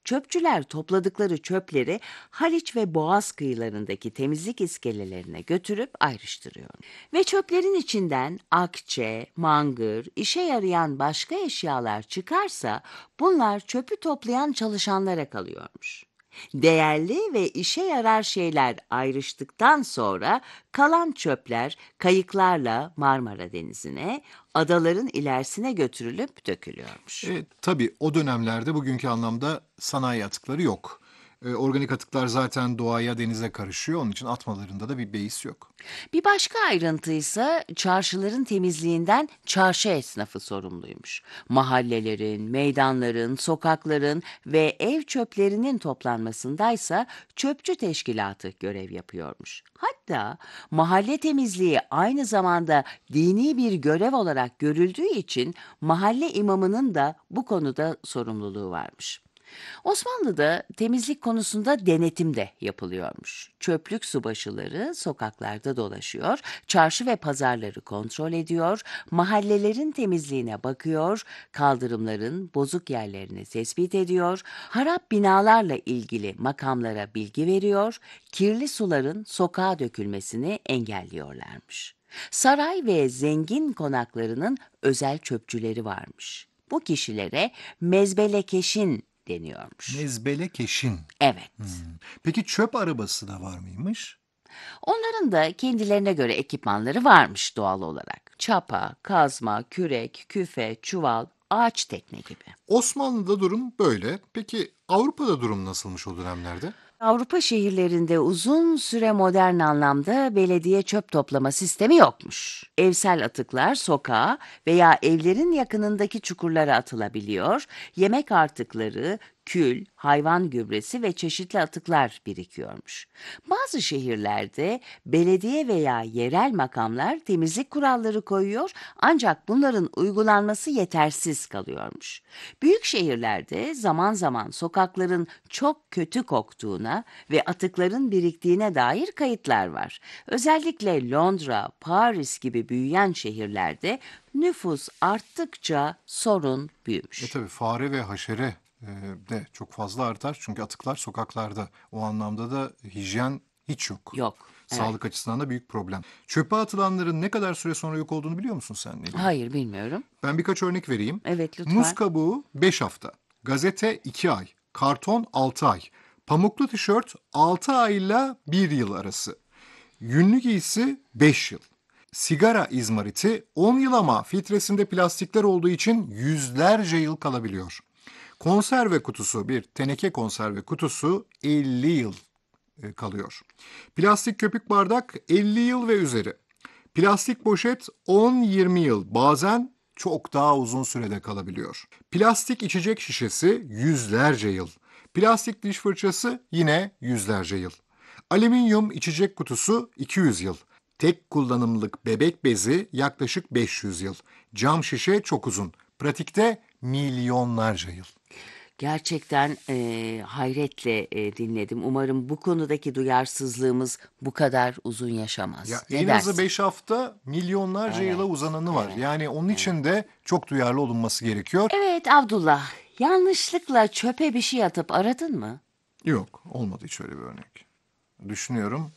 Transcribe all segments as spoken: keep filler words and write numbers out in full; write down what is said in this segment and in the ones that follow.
çöpçüler topladıkları çöpleri Haliç ve Boğaz kıyılarındaki temizlik iskelelerine götürüp ayrıştırıyor. Ve çöplerin içinden akçe, mangır, işe yarayan başka eşyalar çıkarsa bunlar çöpü toplayan çalışanlara kalıyormuş. Değerli ve işe yarar şeyler ayrıştıktan sonra kalan çöpler kayıklarla Marmara Denizi'ne, adaların ilerisine götürülüp dökülüyormuş. E, tabii o dönemlerde bugünkü anlamda sanayi atıkları yok. E, organik atıklar zaten doğaya, denize karışıyor. Onun için atmalarında da bir beis yok. Bir başka ayrıntı ise çarşıların temizliğinden çarşı esnafı sorumluymuş. Mahallelerin, meydanların, sokakların ve ev çöplerinin toplanmasındaysa çöpçü teşkilatı görev yapıyormuş. Hatta mahalle temizliği aynı zamanda dini bir görev olarak görüldüğü için mahalle imamının da bu konuda sorumluluğu varmış. Osmanlı'da temizlik konusunda denetim de yapılıyormuş. Çöplük subaşıları sokaklarda dolaşıyor, çarşı ve pazarları kontrol ediyor, mahallelerin temizliğine bakıyor, kaldırımların bozuk yerlerini tespit ediyor, harap binalarla ilgili makamlara bilgi veriyor, kirli suların sokağa dökülmesini engelliyorlarmış. Saray ve zengin konaklarının özel çöpçüleri varmış. Bu kişilere mezbelekeşin deniyormuş. Mezbelekeşin. Evet. Peki çöp arabası da var mıymış? Onların da kendilerine göre ekipmanları varmış doğal olarak. Çapa, kazma, kürek, küfe, çuval, ağaç tekne gibi. Osmanlı'da durum böyle. Peki Avrupa'da durum nasılmış o dönemlerde? Avrupa şehirlerinde uzun süre modern anlamda belediye çöp toplama sistemi yokmuş. Evsel atıklar sokağa veya evlerin yakınındaki çukurlara atılabiliyor, yemek artıkları, kül, hayvan gübresi ve çeşitli atıklar birikiyormuş. Bazı şehirlerde belediye veya yerel makamlar temizlik kuralları koyuyor ancak bunların uygulanması yetersiz kalıyormuş. Büyük şehirlerde zaman zaman sokakların çok kötü koktuğuna ve atıkların biriktiğine dair kayıtlar var. Özellikle Londra, Paris gibi büyüyen şehirlerde nüfus arttıkça sorun E büyümüş. tabii fare ve haşere e, de çok fazla artar. Çünkü atıklar sokaklarda. O anlamda da hijyen hiç yok. Yok. Evet. Sağlık açısından da büyük problem. Çöpe atılanların ne kadar süre sonra yok olduğunu biliyor musun sen Nilgün? Hayır, bilmiyorum. Ben birkaç örnek vereyim. Evet, lütfen. Muz kabuğu beş hafta, gazete iki ay, karton altı ay, pamuklu tişört altı ayla bir yıl arası, yünlü giysi beş yıl. Sigara izmariti on yıl ama filtresinde plastikler olduğu için yüzlerce yıl kalabiliyor. Konserve kutusu, bir teneke konserve kutusu elli yıl e, kalıyor. Plastik köpük bardak elli yıl ve üzeri. Plastik poşet on yirmi yıl, bazen çok daha uzun sürede kalabiliyor. Plastik içecek şişesi yüzlerce yıl. Plastik diş fırçası yine yüzlerce yıl. Alüminyum içecek kutusu iki yüz yıl. Tek kullanımlık bebek bezi yaklaşık beş yüz yıl. Cam şişe çok uzun. Pratikte milyonlarca yıl. Gerçekten eee, hayretle eee, dinledim. Umarım bu konudaki duyarsızlığımız bu kadar uzun yaşamaz. Ya Ne en dersin? azı beş hafta milyonlarca Evet, yıla uzananı var. evet, Yani onun için de çok duyarlı olunması gerekiyor. Evet Abdullah, yanlışlıkla çöpe bir şey atıp aradın mı? Yok, olmadı hiç öyle bir örnek. Düşünüyorum.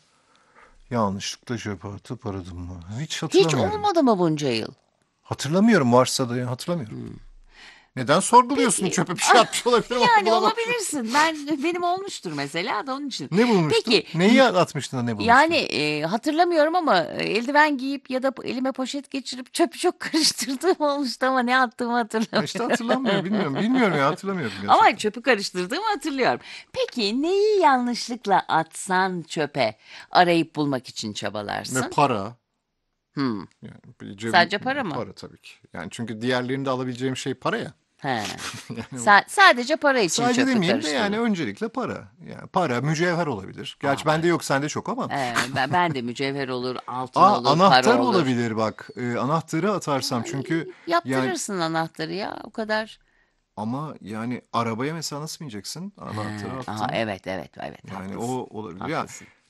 Yanlışlıkla çöpe atıp aradım mı? Hiç Hiç hatırlamıyorum. olmadı mı bunca yıl? Hatırlamıyorum, varsa da hatırlamıyorum. Neden sorguluyorsun? Peki. Çöpe bir şey atmış olabilirim ama Yani bulamam. olabilirsin. Ben benim olmuştur mesela da onun için. Ne bulmuştun? Peki, Neyi atmıştın da ne bulmuştun? yani e, hatırlamıyorum ama e, eldiven giyip ya da elime poşet geçirip çöpü çok karıştırdığım olmuştu ama ne attığımı Ya hatırlamıyorum. İşte hatırlamıyorum, bilmiyorum. Bilmiyorum ya, hatırlamıyorum gerçekten. Ama çöpü karıştırdığımı hatırlıyorum. Peki neyi yanlışlıkla atsan çöpe arayıp bulmak için Ve çabalarsın? para. Hmm. Yani bir cebim- Sadece para mı? Para tabii ki. Yani çünkü diğerlerinde alabileceğim şey para ya. He. Yani Sa- sadece para için sadece çöpü demeyeyim de yani karıştırdın. öncelikle para. Yani para, mücevher olabilir. Gerçi Aa, bende yok, sende çok ama. Ee, ben, ben de mücevher olur, altın Aa, olur, para anahtar olur. olabilir bak. Ee, anahtarı atarsam çünkü yani Yaptırırsın anahtarı ya o kadar. ama yani arabaya mesela nasıl bineceksin? He, Anahtarı aha, attın. evet evet evet Yani o haklısın. olabilir. Ya Haklısın.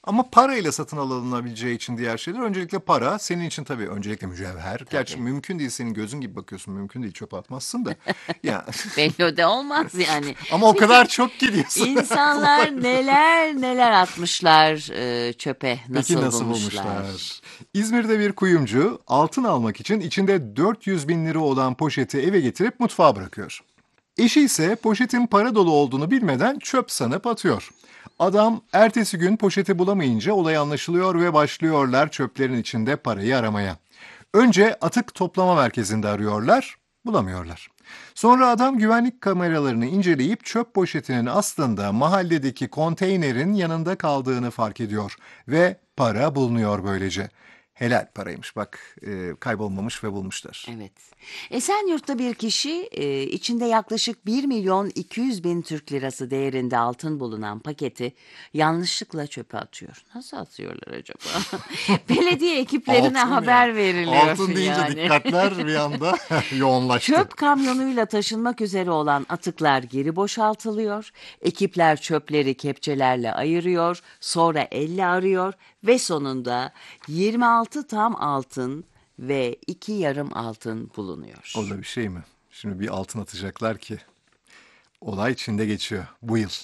Ama parayla satın alınabileceği için diğer şeyler öncelikle para. Senin için tabii öncelikle mücevher. Gerçi mümkün değil, senin gözün gibi bakıyorsun, mümkün değil, çöpe atmazsın da. Ya Belli de olmaz yani. ama o Peki kadar çok gidiyorsun. insanlar neler neler atmışlar e, çöpe, Peki nasıl nasıl bulmuşlar? bulmuşlar? İzmir'de bir kuyumcu altın almak için içinde dört yüz bin lira olan poşeti eve getirip mutfağa bırakıyor. Eşi ise poşetin para dolu olduğunu bilmeden çöp sanıp atıyor. Adam ertesi gün poşeti bulamayınca olay anlaşılıyor ve başlıyorlar çöplerin içinde parayı aramaya. Önce atık toplama merkezinde arıyorlar, bulamıyorlar. Sonra adam güvenlik kameralarını inceleyip çöp poşetinin aslında mahalledeki konteynerin yanında kaldığını fark ediyor ve para bulunuyor böylece. Helal paraymış bak, e, kaybolmamış ve bulmuşlar. Evet. Esenyurt'ta bir kişi e, içinde yaklaşık bir milyon iki yüz bin Türk lirası değerinde altın bulunan paketi yanlışlıkla çöpe atıyor. Nasıl atıyorlar acaba? Belediye ekiplerine Altın haber ya. veriliyor. Altın deyince yani. dikkatler bir anda yoğunlaştı. Çöp kamyonuyla taşınmak üzere olan atıklar geri boşaltılıyor. Ekipler çöpleri kepçelerle ayırıyor, sonra elle arıyor ve sonunda yirmi altı tam altın ve iki yarım altın bulunuyor. O da bir şey mi? Şimdi bir altın atacaklar ki olay Çin'de geçiyor bu yıl.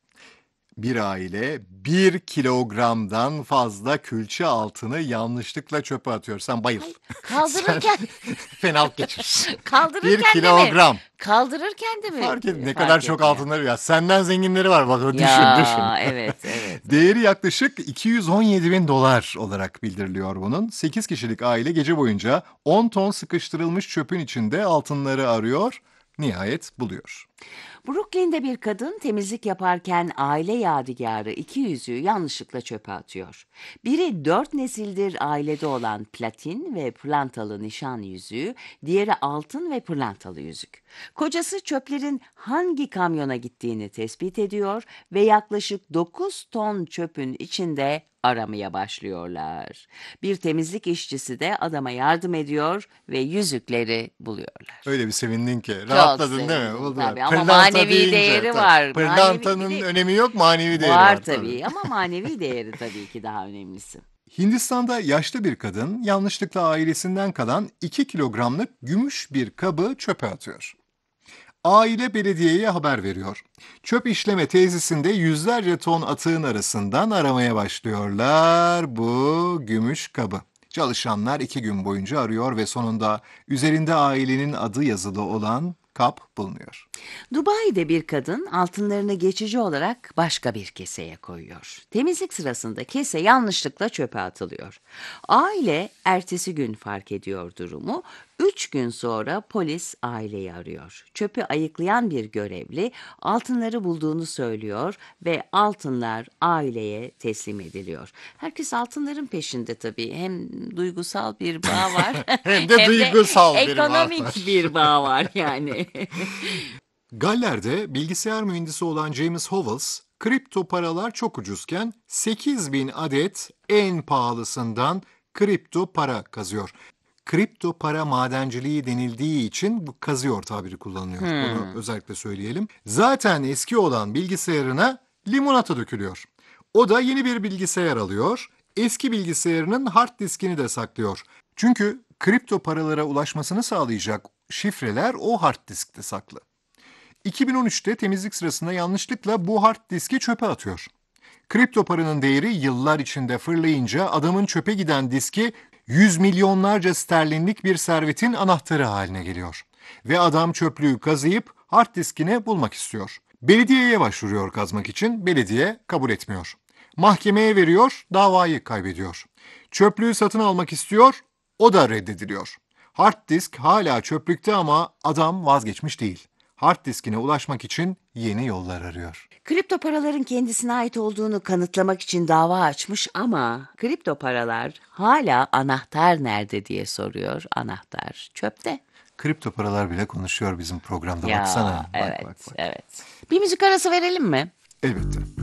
Bir aile bir kilogramdan fazla külçe altını yanlışlıkla çöpe atıyor. Sen bayıl. Kaldırırken Fenalık geçir. Bir kaldırırken de mi? kilogram. Kaldırırken de mi? Fark et ne Fark kadar çok etmiyor. altınları ya. Senden zenginleri var bak, düşün Ya düşün. evet evet. Değeri yaklaşık iki yüz on yedi bin dolar olarak bildiriliyor bunun. sekiz kişilik aile gece boyunca on ton sıkıştırılmış çöpün içinde altınları arıyor. Nihayet buluyor. Brooklyn'de bir kadın temizlik yaparken aile yadigarı iki yüzüğü yanlışlıkla çöpe atıyor. Biri dört nesildir ailede olan platin ve pırlantalı nişan yüzüğü, diğeri altın ve pırlantalı yüzük. Kocası çöplerin hangi kamyona gittiğini tespit ediyor ve yaklaşık dokuz ton çöpün içinde aramaya başlıyorlar. Bir temizlik işçisi de adama yardım ediyor ve yüzükleri buluyorlar. Öyle bir sevindin ki. Çok Rahatladın değil mi? sevindim Buldular. tabii ama Pırlanta manevi deyince, değeri tabii. var. Pırlantanın Manevi bir de- önemi yok, manevi değeri Var var. tabii ama manevi değeri tabii ki daha önemlisi. Hindistan'da yaşlı bir kadın yanlışlıkla ailesinden kalan iki kilogramlık gümüş bir kabı çöpe atıyor. Aile belediyeye haber veriyor. Çöp işleme tesisinde yüzlerce ton atığın arasından aramaya başlıyorlar bu gümüş kabı. Çalışanlar iki gün boyunca arıyor ve sonunda üzerinde ailenin adı yazılı olan kap bulunuyor. Dubai'de bir kadın altınlarını geçici olarak başka bir keseye koyuyor. Temizlik sırasında kese yanlışlıkla çöpe atılıyor. Aile ertesi gün fark ediyor durumu. Üç gün sonra polis aileyi arıyor. Çöpü ayıklayan bir görevli altınları bulduğunu söylüyor ve altınlar aileye teslim ediliyor. Herkes altınların peşinde tabii. Hem duygusal bir bağ var Hem de duygusal bir bağ var. ekonomik bir bağ var yani. Galler'de bilgisayar mühendisi olan James Howells, kripto paralar çok ucuzken sekiz bin adet en pahalısından kripto para kazıyor. Kripto para madenciliği denildiği için bu kazıyor tabiri kullanılıyor. Bunu özellikle söyleyelim. Zaten eski olan bilgisayarına limonata dökülüyor. O da yeni bir bilgisayar alıyor. Eski bilgisayarının hard diskini de saklıyor. Çünkü kripto paralara ulaşmasını sağlayacak şifreler o hard diskte saklı. iki bin on üçte temizlik sırasında yanlışlıkla bu hard diski çöpe atıyor. Kripto paranın değeri yıllar içinde fırlayınca adamın çöpe giden diski yüz milyonlarca sterlinlik bir servetin anahtarı haline geliyor. Ve adam çöplüğü kazıyıp hard diskini bulmak istiyor. Belediyeye başvuruyor kazmak için, belediye kabul etmiyor. Mahkemeye veriyor, davayı kaybediyor. Çöplüğü satın almak istiyor, o da reddediliyor. Hard disk hala çöplükte ama adam vazgeçmiş değil. Hard diskine ulaşmak için yeni yollar arıyor. Kripto paraların kendisine ait olduğunu kanıtlamak için dava açmış ama kripto paralar hala anahtar nerede diye soruyor. Anahtar çöpte. Kripto paralar bile konuşuyor bizim programda, Ya baksana. Bak, evet bak, bak. evet. Bir müzik arası verelim mi? Elbette.